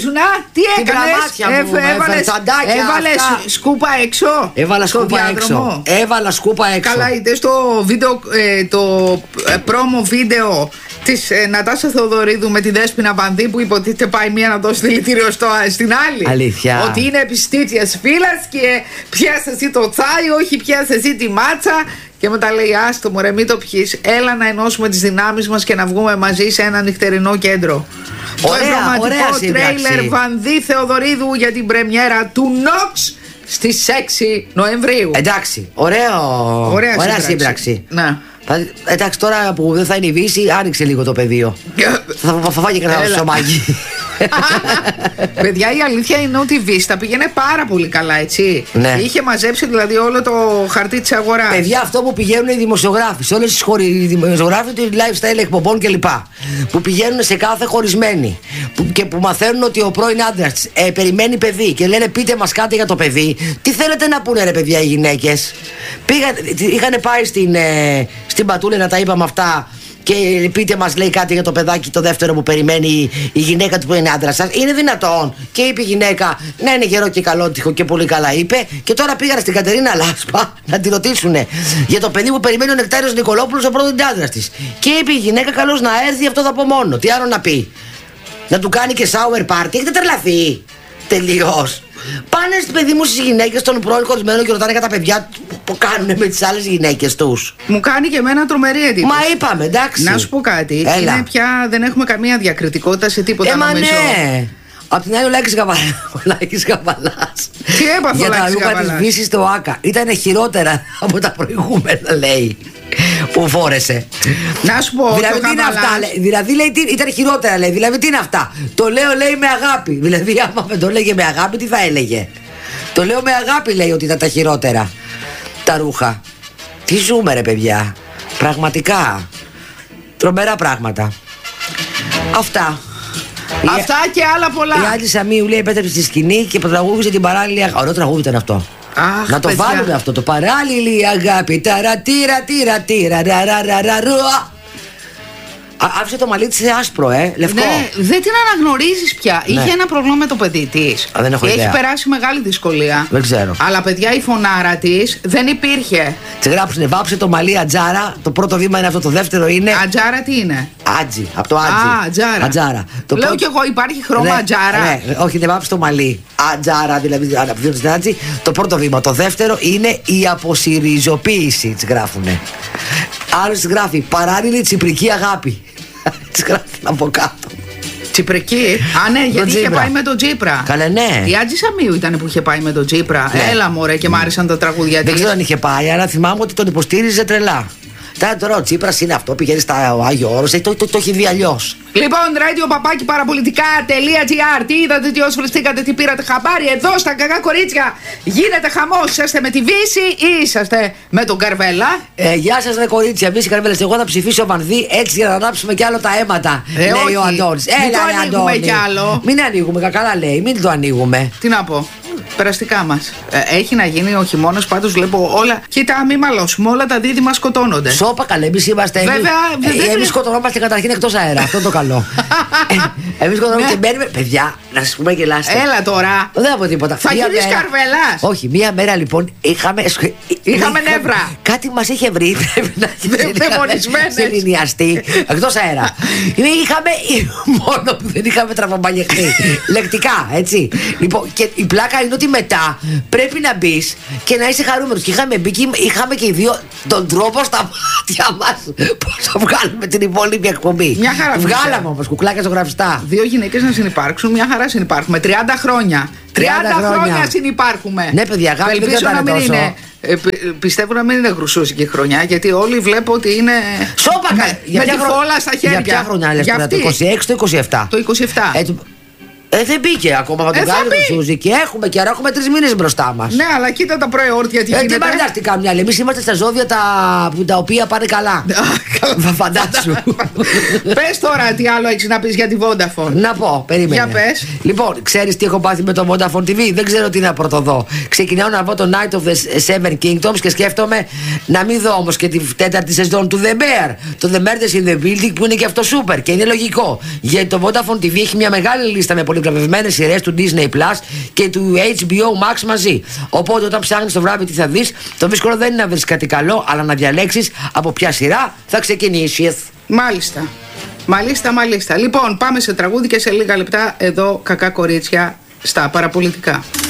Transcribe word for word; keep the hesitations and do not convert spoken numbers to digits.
ήσουνα, τι έκανες? Έβαλες σκούπα έξω. Έβαλα σκούπα έξω. Έβαλα σκούπα έξω. Καλά, είτε στο βίντεο, ε, το πρόμο βίντεο της ε, Νατάσα Θεοδωρίδου με τη Δέσποινα Βανδύ που υποτίθεται πάει μία να δώσει δηλητήριο στο, στην άλλη. Αλήθεια. Ότι είναι επιστήτιας φύλας και πιάσε εσύ το τσάι, όχι πιάσε εσύ τη μάτσα. Και μετά λέει: άστο μωρέ, μην το πιείς. Έλα να ενώσουμε τις δυνάμεις μας και να βγούμε μαζί σε ένα νυχτερινό κέντρο. Ωραία, το ωραία τρέιλερ Βανδύ Θεοδωρίδου για την πρεμιέρα του Νόξ στις έξι Νοεμβρίου. Εντάξει, ωραίο. Ωραία, ωραία σύμπραξη. σύμπραξη. Να. Εντάξει, τώρα που δεν θα είναι η Βύση, άνοιξε λίγο το πεδίο. θα, θα φάγει κανένα σωμάκι. Παιδιά, η αλήθεια είναι ότι η Βίστα πήγαινε πάρα πολύ καλά, έτσι. Ναι. Είχε μαζέψει δηλαδή όλο το χαρτί της αγοράς. Παιδιά, αυτό που πηγαίνουν οι δημοσιογράφοι σε όλες τις χώρες, οι δημοσιογράφοι του lifestyle εκπομπών κλπ. Που πηγαίνουν σε κάθε χωρισμένη που, και που μαθαίνουν ότι ο πρώην άντρας της ε, περιμένει παιδί και λένε πείτε μας κάτι για το παιδί. Τι θέλετε να πούνε ρε παιδιά οι γυναίκες? Πήγαν, είχαν πάει στην, ε, στην Πατούλη να τα είπαμε αυτά. Και πείτε μας, λέει, κάτι για το παιδάκι το δεύτερο που περιμένει η γυναίκα του που είναι άντρα σας. Είναι δυνατόν? Και είπε η γυναίκα, ναι, είναι γερό και καλότυχο και πολύ καλά είπε. Και τώρα πήγαν στην Κατερίνα Λάσπα να τη ρωτήσουν για το παιδί που περιμένει ο Νεκτάριος Νικολόπουλος, ο πρώτος άντρας της. Και είπε η γυναίκα, καλώς να έρθει, αυτό θα πω μόνο. Τι άλλο να πει? Να του κάνει και shower party? Έχετε τρελαθεί τελείως? Πάνε στο παιδί μου στις γυναίκες των πρώην χωρισμένων και ρωτάνε για τα παιδιά που κάνουν με τις άλλες γυναίκες τους. Μου κάνει και εμένα τρομερή εντύπωση. Μα είπαμε, εντάξει. Να σου πω κάτι. Έλα. Είναι πια, δεν έχουμε καμία διακριτικότητα σε τίποτα, ε, νομίζω. Ναι. Απ' την άλλη, ο Λάκης Γαβαλάς. Τι έπαθε ο Λάκης Για τα ρούχα Γαβαλάς? της Βύσης στο Άκα. Ήτανε χειρότερα από τα προηγούμενα, λέει, που φόρεσε. Να σου πω, δηλαδή, τι είναι αυτά, λέει, δηλαδή λέει, τι, ήταν χειρότερα, λέει. Δηλαδή, τι είναι αυτά? Το λέω, λέει, με αγάπη. Δηλαδή, άμα δεν το λέγε με αγάπη, τι θα έλεγε? Το λέω με αγάπη, λέει, ότι ήταν τα χειρότερα τα ρούχα. Τι ζούμε, ρε παιδιά? Πραγματικά. Τρομερά πράγματα. Αυτά. Αυτά και άλλα πολλά. Η Άλτη Σαμίου, λέει, επέτρεψε στη σκηνή και τραγούδισε την παράλληλη. Ωραίο τραγούδι ήταν αυτό. Αχ, να το παιδιά. βάλουμε αυτό το παράλληλη αγάπη. Ταρατήρα, τύρα, τύρα, ραραραραρα. Άφησε το μαλλί της άσπρο, ε, λευκό. Ναι, δεν την αναγνωρίζεις πια. Ναι. Είχε ένα πρόβλημα με το παιδί της. Α, δεν έχω και ιδέα. έχει περάσει μεγάλη δυσκολία. Δεν ξέρω. Αλλά παιδιά, η φωνάρα της δεν υπήρχε. Τη γράψουνε, βάψε το μαλλί Ατζάρα. Το πρώτο βήμα είναι αυτό, το δεύτερο είναι. Ατζάρα τι είναι? Άτζι, από το Άτζι. Α, Ατζάρα. Ατζάρα. Το Λέω πρώτο... κι εγώ, υπάρχει χρώμα ναι, Ατζάρα. Ναι, όχι, δεν βάψε το μαλλί. Ατζάρα, δηλαδή αναπτύσσεται στην Άτζι. Το πρώτο βήμα. Το δεύτερο είναι η αποσυριζοποίηση, τη γράφουνε. Άλλο τη γράφει παράλληλη τσιπρική αγάπη. Τη γράφουν από κάτω. Τσιπρική. Α, ναι, γιατί είχε Τζίπρα. πάει με τον Τζίπρα. Καλέ, ναι. Η Άτζη Σαμίου ήταν που είχε πάει με τον Τζίπρα. Ναι. Έλα, μωρέ, και μ' άρεσαν τα τραγούδια Δεν της. ξέρω αν είχε πάει, αλλά θυμάμαι ότι τον υποστήριζε τρελά. Τώρα, τώρα ο Τσίπρας είναι αυτό, πηγαίνει στα Άγιο Όρος, το, το, το, το έχει δει αλλιώς. Λοιπόν, ραδιοπαπάκι-παραπολιτικά.gr. Τι είδατε, τι όσφρεστήκατε, τι πήρατε χαμπάρι? Εδώ στα κακά κορίτσια γίνεται χαμός. Είσαστε με τη Βύση ή είσαστε με τον Καρβέλα? Ε, γεια σας, ρε κορίτσια, Βύση Καρβέλας. Εγώ θα ψηφίσω Βανδύ έτσι για να ανάψουμε κι άλλο τα αίματα. Ε, λέει όχι. ο Αντώνης. Μην Έλα, το ρε ανοίγουμε Αντώνη. κι άλλο. Μην ανοίγουμε, καλά λέει, μην το ανοίγουμε. Τι να πω. Περαστικά μας. Ε, έχει να γίνει ο χειμώνας, πάντως βλέπω όλα. Κοίτα, μη μαλώσουμε, όλα τα δίδυμα σκοτώνονται. Σώπα καλέ, εμείς είμαστε. Βέβαια, εμείς, δεν- ε, εμείς σκοτωνόμαστε καταρχήν εκτός αέρα. Αυτό είναι το καλό. ε, εμείς σκοτωνόμαστε και μπαίνουμε. Παιδιά, να σας πούμε γελάστε. Έλα τώρα. Δεν θα πω τίποτα. Θα Μία γίνεις μέρα- Καρβελάς. Όχι, μία μέρα λοιπόν είχαμε. Είχαμε νεύρα. Κάτι μας είχε βρει. Πρέπει να Δε- δαιμονισμένες. σεληνιαστεί. Εκτός αέρα. Είχαμε. Μόνο που δεν είχαμε τραυμπανιεχτεί. Λεκτικά, έτσι. Λοιπόν, και η πλάκα είναι ότι μετά πρέπει να μπει και να είσαι χαρούμενος. Και είχαμε μπει και είχαμε και οι δύο τον τρόπο στα μάτια μας πώς θα βγάλουμε την υπόλοιπη εκπομπή. Μια χαρά. Βγάλαμε όμως κουκλάκια ζωγραφιστά. Δύο γυναίκες να συνυπάρξουν, μια χαρά συνυπάρχουμε. τριάντα χρόνια. τριάντα χρόνια, χρόνια συνυπάρχουμε. Ναι, παιδιά, αγάπη, μην Ελπίζω να κρατάνε μην τόσο. είναι. Ε, πι- πιστεύω να μην είναι γρουσούσικη χρονιά, γιατί όλοι βλέπω ότι είναι. Σώπα, με, κα- για με ποια τη χρο- φόλα στα χέρια. Για ποια χρονιά λες Για τώρα, το αυτή. είκοσι έξι, το είκοσι επτά. Το είκοσι επτά. Ε, του- ε, δεν μπήκε ακόμα με τον Ε, θα Γκάλι μπει. του Σούζη και έχουμε και άρα έχουμε τρεις μήνες μπροστά μας. Ναι, αλλά κοίτα τα προεόρτια τι Ε, τι γίνεται. μπαρδάρτη καμιά, εμείς είμαστε στα ζώδια τα, που- τα οποία πάνε καλά. Θα φαντάσου. Πες τώρα τι άλλο έχεις να πεις για τη Vodafone. Να πω, περίμενε. Για πες. Λοιπόν, ξέρεις τι έχω πάθει με το Vodafone τι βι? Δεν ξέρω τι να πρωτοδώ. Ξεκινάω να δω το Night of the Seven Kingdoms και σκέφτομαι να μην δω όμως και τη τέταρτη σεζόν του The Bear. Το The Murders in the Building που είναι και αυτό super και είναι λογικό. Γιατί το Vodafone τι βι έχει μια μεγάλη λίστα με πολύ πολυβραβευμένες σειρές του Disney Plus και του έιτς μπι ο Max μαζί. Οπότε όταν ψάχνεις το βράδυ τι θα δεις, το δύσκολο δεν είναι να βρεις κάτι καλό, αλλά να διαλέξεις από ποια σειρά θα ξεκινήσεις. Μάλιστα. Μάλιστα, μάλιστα. Λοιπόν, πάμε σε τραγούδι και σε λίγα λεπτά εδώ κακά κορίτσια στα παραπολιτικά.